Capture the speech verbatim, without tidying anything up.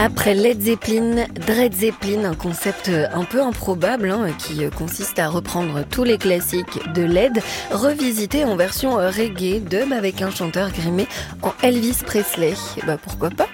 Après Led Zeppelin, Dread Zeppelin, un concept un peu improbable hein, qui consiste à reprendre tous les classiques de Led, revisités en version reggae dub avec un chanteur grimé en Elvis Presley. Bah pourquoi pas ?